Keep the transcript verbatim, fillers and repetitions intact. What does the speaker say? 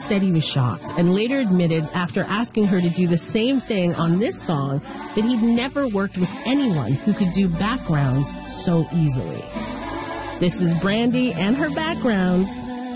said he was shocked and later admitted after asking her to do the same thing on this song that he'd never worked with anyone who could do backgrounds so easily. This is Brandy and her backgrounds.